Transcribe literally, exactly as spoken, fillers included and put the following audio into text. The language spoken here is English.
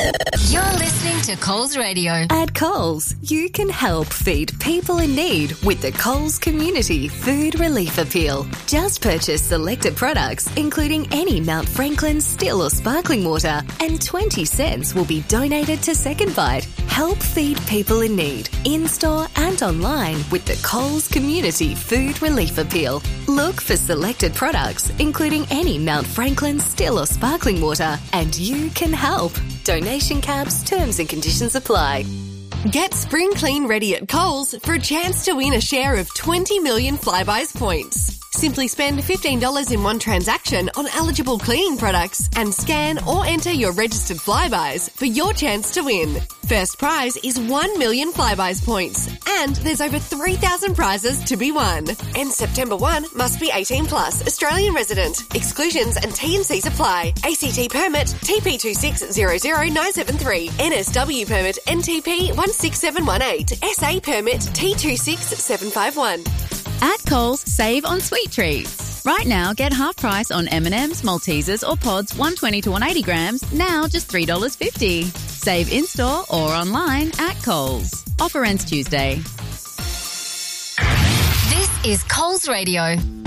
You're listening to Coles Radio. At Coles, you can help feed people in need with the Coles Community Food Relief Appeal. Just purchase selected products, including any Mount Franklin still or sparkling water, and twenty cents will be donated to Second Bite. Help feed people in need, in-store and online with the Coles Community Food Relief Appeal. Look for selected products, including any Mount Franklin still or sparkling water, and you can help. Donation caps, terms and conditions apply. Get spring clean ready at Coles for a chance to win a share of twenty million Flybuys points. Simply spend fifteen dollars in one transaction on eligible cleaning products and scan or enter your registered Flybuys for your chance to win. First prize is one million Flybuys points, and there's over three thousand prizes to be won. And September first must be eighteen plus, Australian resident. Exclusions and T and Cs apply. A C T permit T P two six zero zero nine seven three, N S W permit N T P one six seven one eight, S A permit T two six seven five one. At Coles, save on sweet treats. Right now, get half price on M and M's, Maltesers or Pods one twenty to one eighty grams, now just three dollars fifty. Save in-store or online at Coles. Offer ends Tuesday. This is Coles Radio.